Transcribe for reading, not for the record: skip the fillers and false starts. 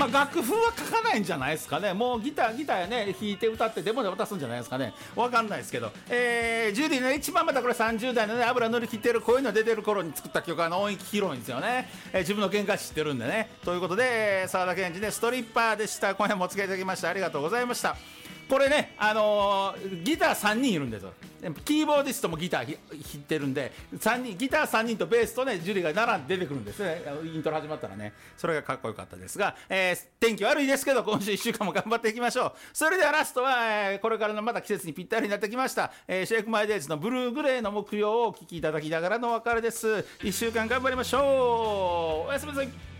まあ楽譜は書かないんじゃないですかね。もうギターやね弾いて歌ってデモで渡すんじゃないですかね。わかんないですけど、ジュディね、一番またこれ30代のね油乗り切ってるこういうの出てる頃に作った曲は音域広いんですよね。自分の限界知ってるんでね。ということで澤田研二ねストリッパーでした。今夜もお付き合いいただきましてありがとうございました。これね、ギター3人いるんですよ。キーボーディストもギター弾いてるんで3人、ギター3人とベースとねジュリーが並んで出てくるんですね。イントロ始まったらね、それがかっこよかったですが、天気悪いですけど今週1週間も頑張っていきましょう。それではラストは、これからのまた季節にぴったりになってきました、シェイクマイデイズのブルーグレーの木曜をお聴きいただきながらのお別れです。1週間頑張りましょう。おやすみなさい。